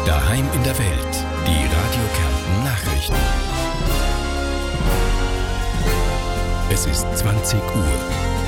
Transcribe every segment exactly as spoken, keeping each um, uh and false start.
Daheim in der Welt. Die Radio Kärnten Nachrichten. Es ist zwanzig Uhr.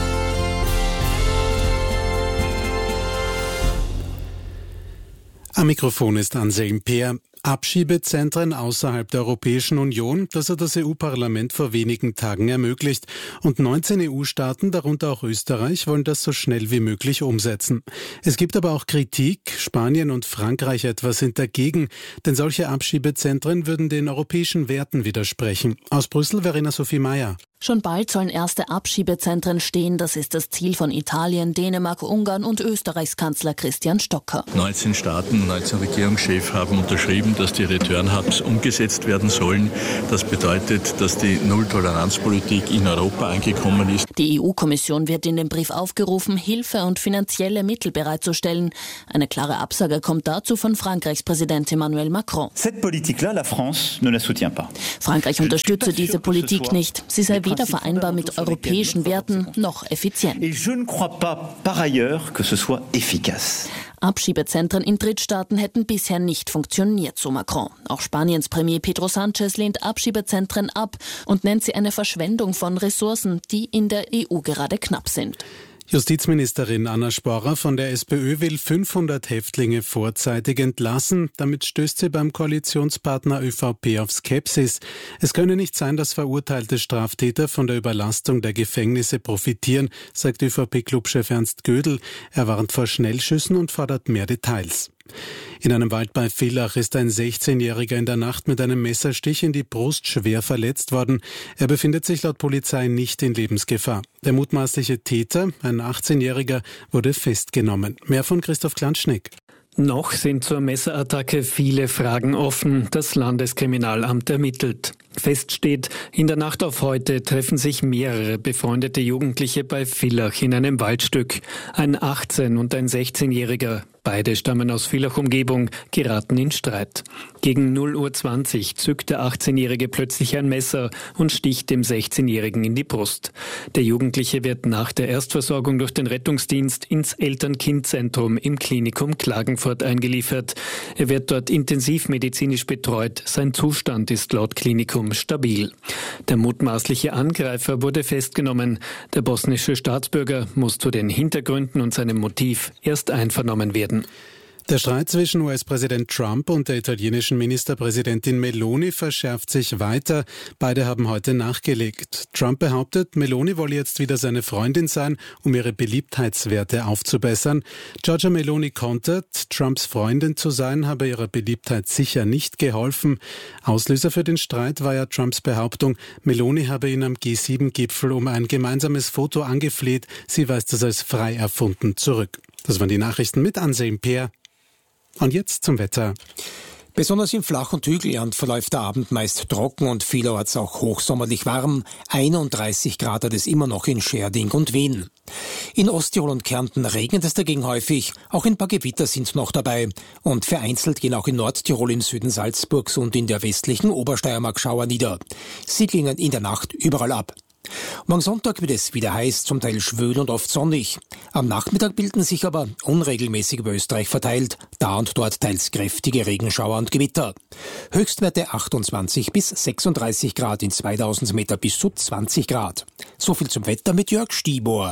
Am Mikrofon ist Anselm Peer. Abschiebezentren außerhalb der Europäischen Union, das hat das E U-Parlament vor wenigen Tagen ermöglicht. Und neunzehn E U-Staaten, darunter auch Österreich, wollen das so schnell wie möglich umsetzen. Es gibt aber auch Kritik. Spanien und Frankreich etwa sind dagegen, denn solche Abschiebezentren würden den europäischen Werten widersprechen. Aus Brüssel, Verena Sophie Mayer. Schon bald sollen erste Abschiebezentren stehen. Das ist das Ziel von Italien, Dänemark, Ungarn und Österreichs Kanzler Christian Stocker. neunzehn Staaten, neunzehn Regierungschefs haben unterschrieben, dass die Return-Hubs umgesetzt werden sollen. Das bedeutet, dass die Null-Toleranz-Politik in Europa angekommen ist. Die E U-Kommission wird in dem Brief aufgerufen, Hilfe und finanzielle Mittel bereitzustellen. Eine klare Absage kommt dazu von Frankreichs Präsident Emmanuel Macron. Cette politique-là, la France ne la soutient pas. Frankreich unterstütze diese Politik nicht. Sie sei weder vereinbar mit europäischen Werten noch effizient. Et je ne crois pas par ailleurs que ce soit efficace. Abschiebezentren in Drittstaaten hätten bisher nicht funktioniert, so Macron. Auch Spaniens Premier Pedro Sánchez lehnt Abschiebezentren ab und nennt sie eine Verschwendung von Ressourcen, die in der E U gerade knapp sind. Justizministerin Anna Sporrer von der SPÖ will fünfhundert Häftlinge vorzeitig entlassen. Damit stößt sie beim Koalitionspartner ÖVP auf Skepsis. Es könne nicht sein, dass verurteilte Straftäter von der Überlastung der Gefängnisse profitieren, sagt ÖVP-Clubchef Ernst Gödel. Er warnt vor Schnellschüssen und fordert mehr Details. In einem Wald bei Villach ist ein sechzehnjähriger in der Nacht mit einem Messerstich in die Brust schwer verletzt worden. Er befindet sich laut Polizei nicht in Lebensgefahr. Der mutmaßliche Täter, ein achtzehnjähriger, wurde festgenommen. Mehr von Christoph Klanschnick. Noch sind zur Messerattacke viele Fragen offen. Das Landeskriminalamt ermittelt. Fest steht, in der Nacht auf heute treffen sich mehrere befreundete Jugendliche bei Villach in einem Waldstück. Ein achtzehn- und ein sechzehnjähriger. Beide stammen aus Villach-Umgebung, geraten in Streit. Gegen null Uhr zwanzig zückt der achtzehnjährige plötzlich ein Messer und sticht dem sechzehnjährigen in die Brust. Der Jugendliche wird nach der Erstversorgung durch den Rettungsdienst ins Eltern-Kind-Zentrum im Klinikum Klagenfurt eingeliefert. Er wird dort intensivmedizinisch betreut. Sein Zustand ist laut Klinikum stabil. Der mutmaßliche Angreifer wurde festgenommen. Der bosnische Staatsbürger muss zu den Hintergründen und seinem Motiv erst einvernommen werden. Der Streit zwischen U S-Präsident Trump und der italienischen Ministerpräsidentin Meloni verschärft sich weiter. Beide haben heute nachgelegt. Trump behauptet, Meloni wolle jetzt wieder seine Freundin sein, um ihre Beliebtheitswerte aufzubessern. Giorgia Meloni kontert, Trumps Freundin zu sein, habe ihrer Beliebtheit sicher nicht geholfen. Auslöser für den Streit war ja Trumps Behauptung, Meloni habe ihn am G sieben Gipfel um ein gemeinsames Foto angefleht. Sie weist das als frei erfunden zurück. Das waren die Nachrichten mit Anselm Peer. Und jetzt zum Wetter. Besonders im Flach- und Hügelland verläuft der Abend meist trocken und vielerorts auch hochsommerlich warm. einunddreißig Grad hat es immer noch in Scherding und Wien. In Osttirol und Kärnten regnet es dagegen häufig. Auch ein paar Gewitter sind noch dabei. Und vereinzelt gehen auch in Nordtirol, im Süden Salzburgs und in der westlichen Obersteiermark Schauer nieder. Sie klingen in der Nacht überall ab. Morgen Sonntag wird es wieder heiß, zum Teil schwül und oft sonnig. Am Nachmittag bilden sich aber unregelmäßig über Österreich verteilt, da und dort teils kräftige Regenschauer und Gewitter. Höchstwerte achtundzwanzig bis sechsunddreißig Grad, in zweitausend Meter bis zu zwanzig Grad. So viel zum Wetter mit Jörg Stibor.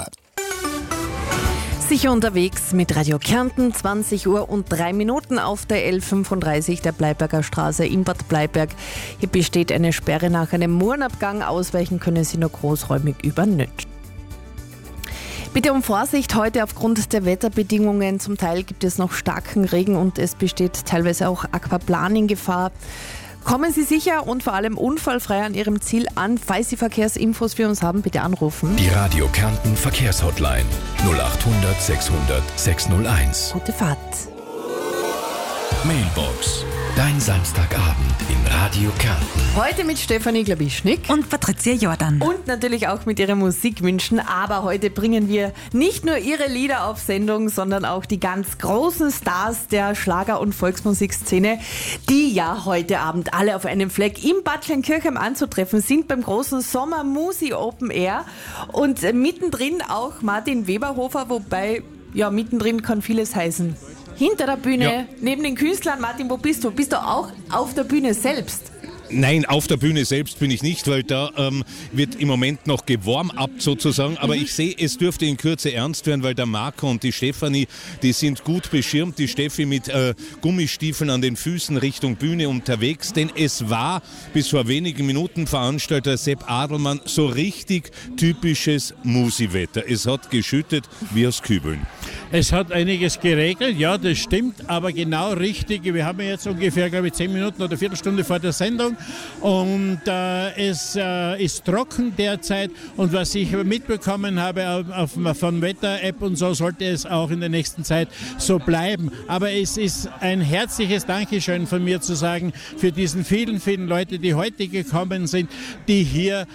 Sicher unterwegs mit Radio Kärnten, zwanzig Uhr und drei Minuten auf der L fünfunddreißig der Bleiberger Straße in Bad Bleiberg. Hier besteht eine Sperre nach einem Murenabgang. Ausweichen können Sie nur großräumig über Nötsch. Bitte um Vorsicht heute aufgrund der Wetterbedingungen. Zum Teil gibt es noch starken Regen und es besteht teilweise auch Aquaplaning-Gefahr. Kommen Sie sicher und vor allem unfallfrei an Ihrem Ziel an. Falls Sie Verkehrsinfos für uns haben, bitte anrufen. Die Radio Kärnten Verkehrshotline null achthundert sechshundert sechshunderteins. Gute Fahrt. Mailbox. Dein Samstagabend in Radio Kärnten. Heute mit Stefanie Glawischnik und Patricia Jordan. Und natürlich auch mit ihren Musikwünschen. Aber heute bringen wir nicht nur ihre Lieder auf Sendung, sondern auch die ganz großen Stars der Schlager- und Volksmusikszene, die ja heute Abend alle auf einem Fleck im Bad Kleinkirchheim anzutreffen sind beim großen Sommer Musi Open Air. Und mittendrin auch Martin Weberhofer, wobei ja mittendrin kann vieles heißen. hinter der Bühne, Ja. neben den Künstlern. Martin, wo bist du? Bist du auch auf der Bühne selbst? Nein, auf der Bühne selbst bin ich nicht, weil da ähm, wird im Moment noch gewarm-up sozusagen. Aber mhm. ich sehe, es dürfte in Kürze ernst werden, weil der Marco und die Stefanie, die sind gut beschirmt. Die Steffi mit äh, Gummistiefeln an den Füßen Richtung Bühne unterwegs. Denn es war bis vor wenigen Minuten Veranstalter Sepp Adelmann so richtig typisches Musi-Wetter. Es hat geschüttet wie aus Kübeln. Es hat einiges geregnet, ja, das stimmt, aber genau richtig. Wir haben ja jetzt ungefähr, glaube ich, zehn Minuten oder eine Viertelstunde vor der Sendung und äh, es äh, ist trocken derzeit und was ich mitbekommen habe auf, auf, von Wetter-App und so, sollte es auch in der nächsten Zeit so bleiben. Aber es ist ein herzliches Dankeschön von mir zu sagen für diesen vielen, vielen Leute, die heute gekommen sind, die hier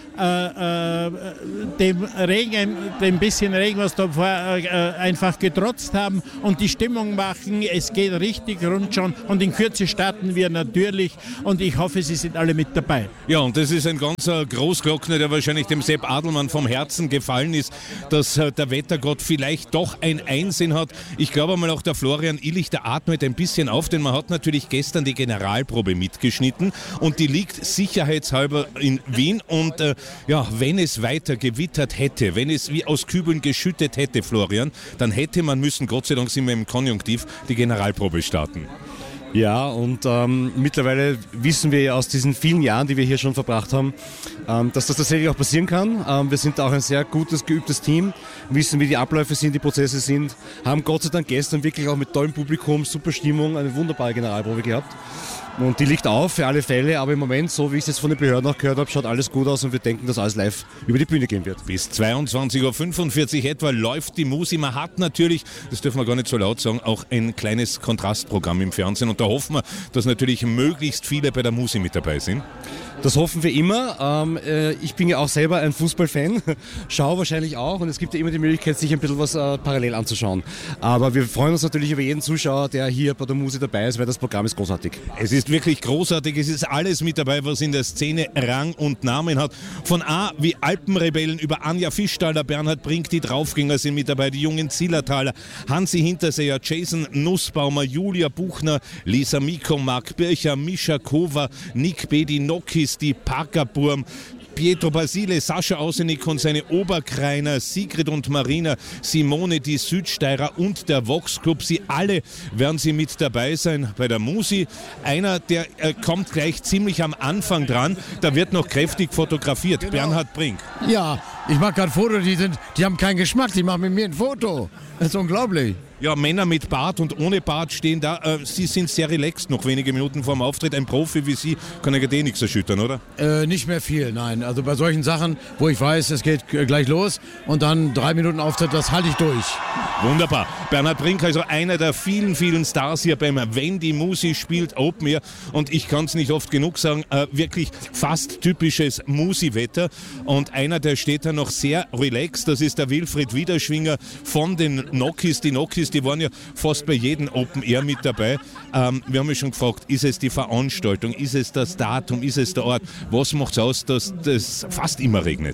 äh, äh, dem Regen, dem bisschen Regen, was da war, äh, einfach getrotzt haben und die Stimmung machen. Es geht richtig rund schon und in Kürze starten wir natürlich und ich hoffe, Sie sind alle mit dabei. Ja, und das ist ein ganzer Großglockner, der wahrscheinlich dem Sepp Adelmann vom Herzen gefallen ist, dass äh, der Wettergott vielleicht doch ein Einsehen hat. Ich glaube mal auch der Florian Illich, der atmet ein bisschen auf, denn man hat natürlich gestern die Generalprobe mitgeschnitten und die liegt sicherheitshalber in Wien und äh, ja, wenn es weiter gewittert hätte, wenn es wie aus Kübeln geschüttet hätte, Florian, dann hätte man müssen, Gott sei Dank sind wir im Konjunktiv, die Generalprobe starten. Ja, und ähm, mittlerweile wissen wir ja aus diesen vielen Jahren, die wir hier schon verbracht haben, ähm, dass das tatsächlich auch passieren kann. Ähm, wir sind auch ein sehr gutes, geübtes Team, wissen, wie die Abläufe sind, die Prozesse sind, haben Gott sei Dank gestern wirklich auch mit tollem Publikum, super Stimmung, eine wunderbare Generalprobe gehabt. Und die liegt auf für alle Fälle, aber im Moment, so wie ich es jetzt von den Behörden auch gehört habe, schaut alles gut aus und wir denken, dass alles live über die Bühne gehen wird. Bis zweiundzwanzig Uhr fünfundvierzig etwa läuft die Musi. Man hat natürlich, das dürfen wir gar nicht so laut sagen, auch ein kleines Kontrastprogramm im Fernsehen und da hoffen wir, dass natürlich möglichst viele bei der Musi mit dabei sind. Das hoffen wir immer. Ähm, äh, ich bin ja auch selber ein Fußballfan, schaue wahrscheinlich auch und es gibt ja immer die Möglichkeit, sich ein bisschen was äh, parallel anzuschauen. Aber wir freuen uns natürlich über jeden Zuschauer, der hier bei der Musi dabei ist, weil das Programm ist großartig. Es ist wirklich großartig, es ist alles mit dabei, was in der Szene Rang und Namen hat. Von A wie Alpenrebellen über Anja Fischtaler, Bernhard Brink, die Draufgänger sind mit dabei, die jungen Zillertaler, Hansi Hinterseher, Jason Nussbaumer, Julia Buchner, Lisa Miko, Marc Bircher, Mischa Kova, Nick B., die Nokis, die Parkerburm, Pietro Basile, Sascha Ausenik und seine Oberkreiner, Sigrid und Marina, Simone, die Südsteirer und der Vox Club. Sie alle werden sie mit dabei sein bei der Musi. Einer, der äh, kommt gleich ziemlich am Anfang dran. Da wird noch kräftig fotografiert. Genau. Bernhard Brink. Ja, ich mache gerade Fotos, die, sind, die haben keinen Geschmack, die machen mit mir ein Foto. Das ist unglaublich. Ja, Männer mit Bart und ohne Bart stehen da. Äh, Sie sind sehr relaxed, noch wenige Minuten vor dem Auftritt. Ein Profi wie Sie kann ja eh nichts erschüttern, oder? Äh, nicht mehr viel, nein. Also bei solchen Sachen, wo ich weiß, es geht gleich los und dann drei Minuten Auftritt, das halte ich durch. Wunderbar. Bernhard Brink, also einer der vielen, vielen Stars hier beim Wenn die Musi spielt Open Air. Und ich kann es nicht oft genug sagen, äh, wirklich fast typisches Musi-Wetter. Und einer, der steht da noch sehr relaxed, das ist der Wilfried Wiederschwinger von den Nokis. Die Nokis, die waren ja fast bei jedem Open Air mit dabei. Ähm, wir haben ja schon gefragt, ist es die Veranstaltung, ist es das Datum, ist es der Ort? Was macht es aus, dass das fast immer regnet?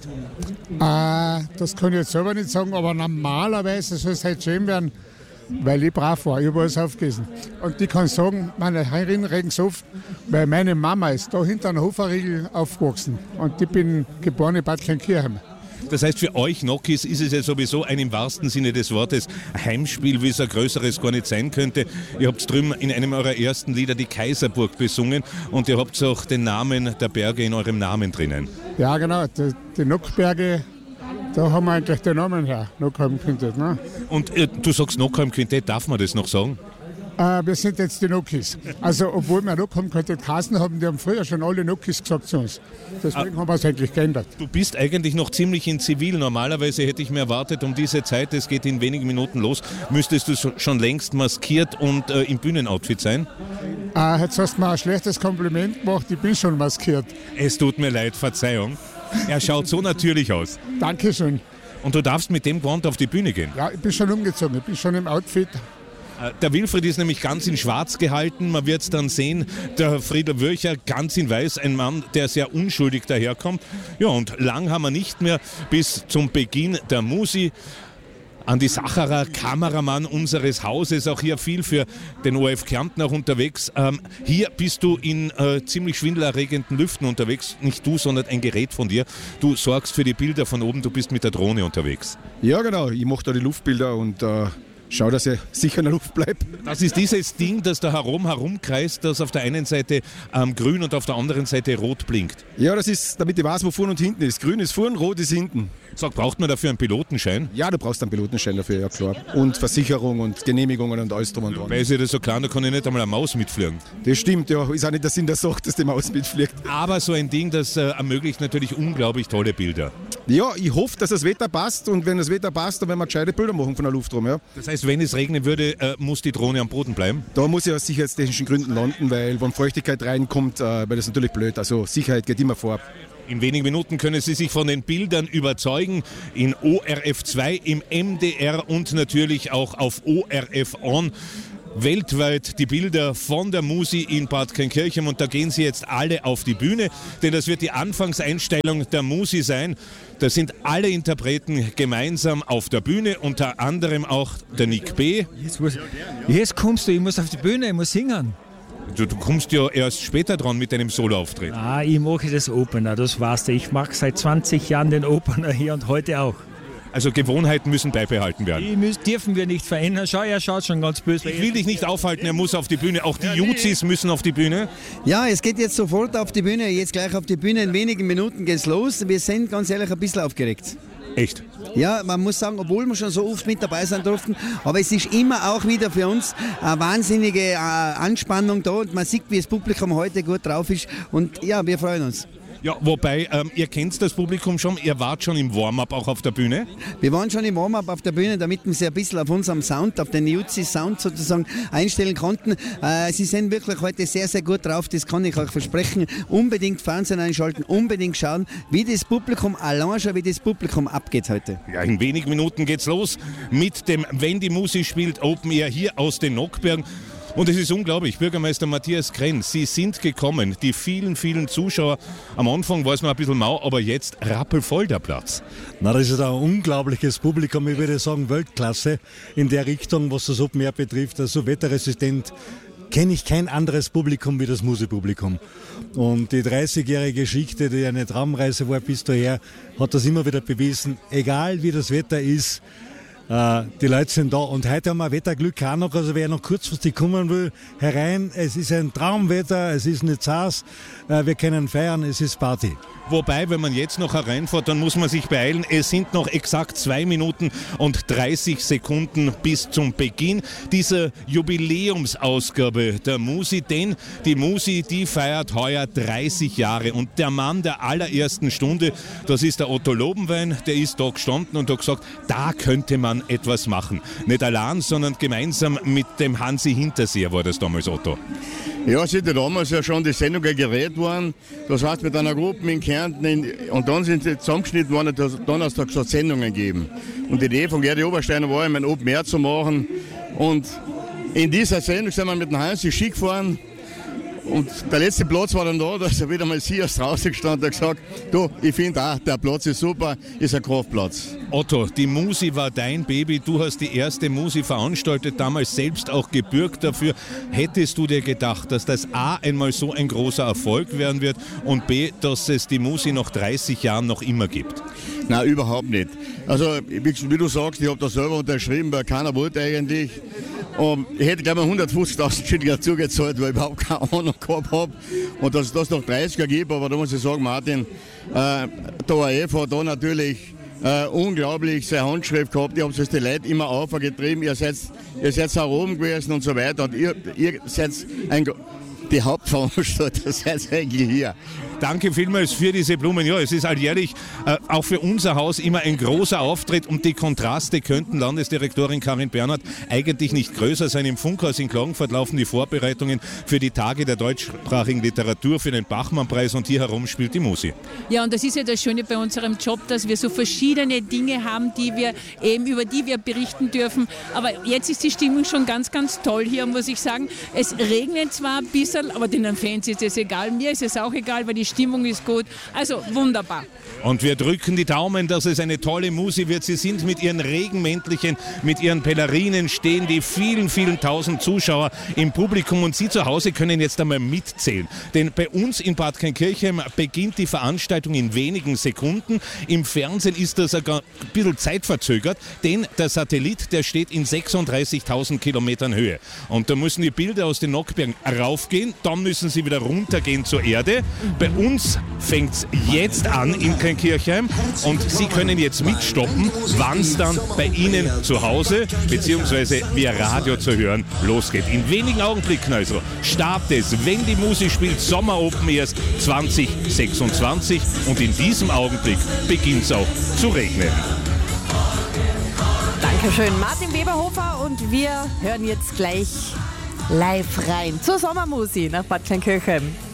Äh, das kann ich jetzt selber nicht sagen, aber normalerweise soll es halt schön werden, weil ich brav war, ich habe alles aufgegessen. Und ich kann sagen, meine Herren regen so oft, weil meine Mama ist da hinter einem Hoferriegel aufgewachsen und ich bin geboren in Bad Kleinkirchen. Das heißt, für euch Nokis ist es ja sowieso ein im wahrsten Sinne des Wortes Heimspiel, wie es ein größeres gar nicht sein könnte. Ihr habt drüben in einem eurer ersten Lieder die Kaiserburg besungen und ihr habt auch den Namen der Berge in eurem Namen drinnen. Ja genau, die, die Nockberge, da haben wir eigentlich den Namen her, Nockheim Quintett. Ne? Und äh, du sagst Nockheim Quintett, darf man das noch sagen? Äh, wir sind jetzt die Nokis. Also obwohl wir Nockheim Quintett geheißen haben, die haben früher schon alle Nokis gesagt zu uns. Deswegen ah, haben wir es eigentlich geändert. Du bist eigentlich noch ziemlich in Zivil. Normalerweise hätte ich mir erwartet, um diese Zeit, es geht in wenigen Minuten los, müsstest du schon längst maskiert und äh, im Bühnenoutfit sein? Äh, jetzt hast du mir ein schlechtes Kompliment gemacht, ich bin schon maskiert. Es tut mir leid, Verzeihung. Er schaut so natürlich aus. Dankeschön. Und du darfst mit dem Gewand auf die Bühne gehen? Ja, ich bin schon umgezogen, ich bin schon im Outfit. Der Wilfried ist nämlich ganz in Schwarz gehalten. Man wird es dann sehen. Der Frieder Würcher ganz in Weiß. Ein Mann, der sehr unschuldig daherkommt. Ja, und lang haben wir nicht mehr bis zum Beginn der Musi. Andi Sacherer, Kameramann unseres Hauses, auch hier viel für den O R F Kärnten auch unterwegs. Ähm, hier bist du in äh, ziemlich schwindelerregenden Lüften unterwegs. Nicht du, sondern ein Gerät von dir. Du sorgst für die Bilder von oben, du bist mit der Drohne unterwegs. Ja, genau. Ich mache da die Luftbilder und äh, schau, dass er sicher in der Luft bleibt. Das ist dieses Ding, das da herum herumkreist, das auf der einen Seite ähm, grün und auf der anderen Seite rot blinkt. Ja, das ist, damit ich weiß, wo vorne und hinten ist. Grün ist vorne, rot ist hinten. Sag, braucht man dafür einen Pilotenschein? Ja, du brauchst einen Pilotenschein dafür, ja klar. Und Versicherung und Genehmigungen und alles drum und dran. Weil ist ja das so klein, da kann ich nicht einmal eine Maus mitfliegen. Das stimmt, ja. Ist auch nicht der Sinn der Sache, dass die Maus mitfliegt. Aber so ein Ding, das äh, ermöglicht natürlich unglaublich tolle Bilder. Ja, ich hoffe, dass das Wetter passt und wenn das Wetter passt, dann werden wir gescheite Bilder machen von der Luft rum. Ja. Das heißt, wenn es regnen würde, äh, muss die Drohne am Boden bleiben? Da muss ich aus sicherheitstechnischen Gründen landen, weil wenn Feuchtigkeit reinkommt, äh, wäre das natürlich blöd. Also Sicherheit geht immer vor. In wenigen Minuten können Sie sich von den Bildern überzeugen. In O R F zwei, im M D R und natürlich auch auf O R F On. Weltweit die Bilder von der Musi in Bad Krempkirchen und da gehen sie jetzt alle auf die Bühne, denn das wird die Anfangseinstellung der Musi sein. Da sind alle Interpreten gemeinsam auf der Bühne, unter anderem auch der Nick B. Jetzt, muss, jetzt kommst du, ich muss auf die Bühne, ich muss singen. Du, du kommst ja erst später dran mit deinem Soloauftritt. Ah, ich mache das Opener, das weißt du. Ich mache seit zwanzig Jahren den Opener hier und heute auch. Also Gewohnheiten müssen beibehalten werden. Die müssen, dürfen wir nicht verändern. Schau, er schaut schon ganz böse. Ich will dich nicht aufhalten, er muss auf die Bühne. Auch die Juzis müssen auf die Bühne. Ja, es geht jetzt sofort auf die Bühne. Jetzt gleich auf die Bühne. In wenigen Minuten geht's los. Wir sind ganz ehrlich ein bisschen aufgeregt. Echt? Ja, man muss sagen, obwohl wir schon so oft mit dabei sein durften, aber es ist immer auch wieder für uns eine wahnsinnige äh, Anspannung da und man sieht, wie das Publikum heute gut drauf ist und ja, wir freuen uns. Ja, wobei, ähm, ihr kennt das Publikum schon, ihr wart schon im Warm-up auch auf der Bühne? Wir waren schon im Warm-up auf der Bühne, damit wir sie ein bisschen auf unserem Sound, auf den Juzis-Sound sozusagen einstellen konnten. Äh, sie sind wirklich heute sehr, sehr gut drauf, das kann ich euch versprechen. Unbedingt Fernsehen einschalten, unbedingt schauen, wie das Publikum, allein schon wie das Publikum abgeht heute. Ja, in wenigen Minuten geht's los mit dem Wenn die Musi spielt Open Air hier aus den Nockbergen. Und es ist unglaublich, Bürgermeister Matthias Krenn, Sie sind gekommen, die vielen, vielen Zuschauer. Am Anfang war es noch ein bisschen mau, aber jetzt rappelvoll der Platz. Na, das ist ein unglaubliches Publikum, ich würde sagen Weltklasse in der Richtung, was das Open Air betrifft. Also wetterresistent kenne ich kein anderes Publikum wie das Musikpublikum. Und die dreißigjährige Geschichte, die eine Traumreise war bis daher, hat das immer wieder bewiesen, egal wie das Wetter ist, die Leute sind da und heute haben wir Wetterglück auch noch, also wer noch kurzfristig kommen will, herein, es ist ein Traumwetter, es ist nicht saß, wir können feiern, es ist Party. Wobei, wenn man jetzt noch hereinfährt, dann muss man sich beeilen. Es sind noch exakt zwei Minuten und dreißig Sekunden bis zum Beginn dieser Jubiläumsausgabe der Musi. Denn die Musi, die feiert heuer dreißig Jahre. Und der Mann der allerersten Stunde, das ist der Otto Lobenwein, der ist da gestanden und hat gesagt, da könnte man etwas machen. Nicht allein, sondern gemeinsam mit dem Hansi Hinterseer war das damals, Otto. Ja, es sind ja damals ja schon die Sendungen gerät worden. Das heißt, mit einer Gruppe in Kärnten in, und dann sind sie zusammengeschnitten worden, dass es donnerstags so Sendungen geben. Und die Idee von Gerdi Obersteiner war, ein Open Air zu machen. Und in dieser Sendung sind wir mit dem Hansi Ski gefahren. Und der letzte Platz war dann da, da ist er wieder mal Sias rausgestanden und hat gesagt, du, ich finde auch, der Platz ist super, ist ein Kraftplatz. Otto, die Musi war dein Baby, du hast die erste Musi veranstaltet, damals selbst auch gebürgt dafür. Hättest du dir gedacht, dass das A einmal so ein großer Erfolg werden wird und B, dass es die Musi nach dreißig Jahren noch immer gibt? Nein, überhaupt nicht. Also, wie, wie du sagst, ich habe das selber unterschrieben, weil keiner wollte eigentlich. Und ich hätte, glaube ich, hundertfünfzigtausend Schilder zugezahlt, weil ich überhaupt keine Ahnung gehabt habe. Und dass es das noch dreißiger gibt, aber da muss ich sagen, Martin, äh, der O R F hat da natürlich äh, unglaublich seine Handschrift gehabt. Ich habe es die Leute immer aufgetrieben, ihr seid, ihr seid auch oben gewesen und so weiter. Und ihr, ihr seid ein, die Hauptveranstalter, seid eigentlich hier. Danke vielmals für diese Blumen. Ja, es ist alljährlich äh, auch für unser Haus immer ein großer Auftritt und die Kontraste könnten, Landesdirektorin Karin Bernhardt, eigentlich nicht größer sein. Im Funkhaus in Klagenfurt laufen die Vorbereitungen für die Tage der deutschsprachigen Literatur, für den Bachmann-Preis und hier herum spielt die Musi. Ja, und das ist ja das Schöne bei unserem Job, dass wir so verschiedene Dinge haben, die wir eben, über die wir berichten dürfen. Aber jetzt ist die Stimmung schon ganz, ganz toll hier, muss ich sagen. Es regnet zwar bis bisschen, aber den Fans ist es egal. Mir ist es auch egal, weil die Stimmung ist gut. Also wunderbar. Und wir drücken die Daumen, dass es eine tolle Musi wird. Sie sind mit ihren Regenmäntelchen, mit ihren Pellerinen stehen die vielen, vielen tausend Zuschauer im Publikum und Sie zu Hause können jetzt einmal mitzählen. Denn bei uns in Bad Kleinkirchheim beginnt die Veranstaltung in wenigen Sekunden. Im Fernsehen ist das ein bisschen zeitverzögert, denn der Satellit, der steht in sechsunddreißigtausend Kilometern Höhe. Und da müssen die Bilder aus den Nockbergen raufgehen, dann müssen sie wieder runtergehen zur Erde. Bei uns fängt es jetzt an in Kleinkirchheim und Sie können jetzt mitstoppen, wann es dann bei Ihnen zu Hause bzw. via Radio zu hören losgeht. In wenigen Augenblicken also startet es, wenn die Musik spielt, Sommer Open Airs zwanzig sechsundzwanzig und in diesem Augenblick beginnt es auch zu regnen. Dankeschön, Martin Weberhofer, und wir hören jetzt gleich live rein zur Sommermusik nach Bad Kleinkirchheim.